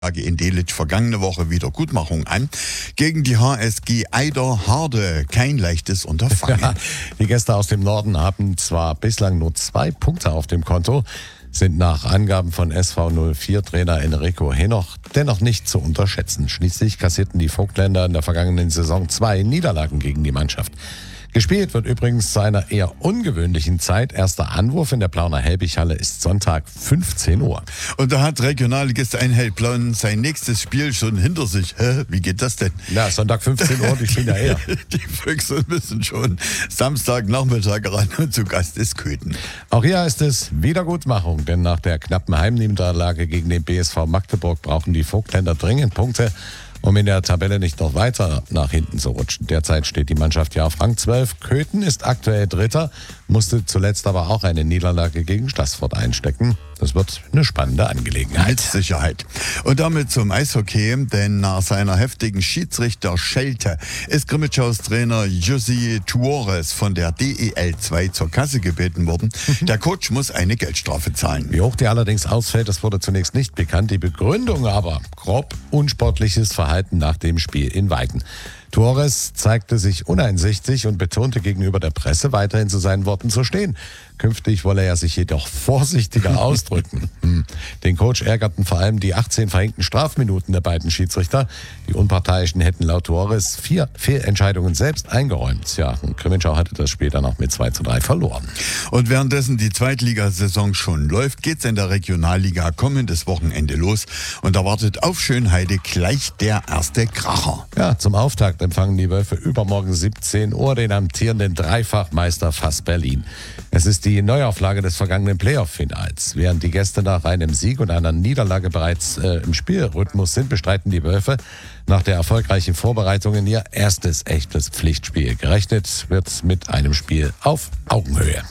In Delitzsch vergangene Woche Wiedergutmachung an. Gegen die HSG Eiderharde kein leichtes Unterfangen. Die Gäste aus dem Norden haben zwar bislang nur 2 Punkte auf dem Konto, sind nach Angaben von SV04-Trainer Enrico Henoch dennoch nicht zu unterschätzen. Schließlich kassierten die Vogtländer in der vergangenen Saison 2 Niederlagen gegen die Mannschaft. Gespielt wird übrigens zu einer eher ungewöhnlichen Zeit. Erster Anwurf in der Plauner Helbig-Halle ist Sonntag 15 Uhr. Und da hat Regionalligist Einheld-Plauen sein nächstes Spiel schon hinter sich. Wie geht das denn? Ja, Sonntag 15 Uhr, die spielen ja eher. Die Füchse müssen schon Samstagnachmittag ran und zu Gast ist Köthen. Auch hier heißt es Wiedergutmachung, denn nach der knappen Heimniederlage gegen den BSV Magdeburg brauchen die Vogtländer dringend Punkte, um in der Tabelle nicht noch weiter nach hinten zu rutschen. Derzeit steht die Mannschaft ja auf Rang 12. Köthen ist aktuell Dritter, musste zuletzt aber auch eine Niederlage gegen Staßfurt einstecken. Das wird eine spannende Angelegenheit. Mit Sicherheit. Und damit zum Eishockey, denn nach seiner heftigen Schiedsrichter-Schelte ist Grimmitschau's Trainer Jussi Tuores von der DEL 2 zur Kasse gebeten worden. Der Coach muss eine Geldstrafe zahlen. Wie hoch die allerdings ausfällt, das wurde zunächst nicht bekannt. Die Begründung aber: grob unsportliches Verhalten nach dem Spiel in Weiden. Tuores zeigte sich uneinsichtig und betonte gegenüber der Presse, weiterhin zu seinen Worten zu stehen. Künftig wolle er sich jedoch vorsichtiger ausdrücken. Den Coach ärgerten vor allem die 18 verhängten Strafminuten der beiden Schiedsrichter. Die Unparteiischen hätten laut Tuores 4 Fehlentscheidungen selbst eingeräumt. Ja, und Grimmitschau hatte das Spiel dann auch mit 2:3 verloren. Und währenddessen die Zweitligasaison schon läuft, geht's in der Regionalliga kommendes Wochenende los. Und erwartet auf Schönheide gleich der erste Kracher. Ja, zum Auftakt empfangen die Wölfe übermorgen 17 Uhr den amtierenden Dreifachmeister FAS Berlin. Es ist die Neuauflage des vergangenen Playoff-Finals. Während die Gäste nach einem Sieg und einer Niederlage bereits im Spielrhythmus sind, bestreiten die Wölfe nach der erfolgreichen Vorbereitung in ihr erstes echtes Pflichtspiel. Gerechnet wird mit einem Spiel auf Augenhöhe.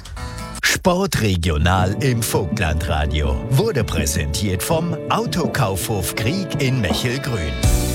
Sportregional im Vogtlandradio wurde präsentiert vom Autokaufhof Krieg in Mechelgrün.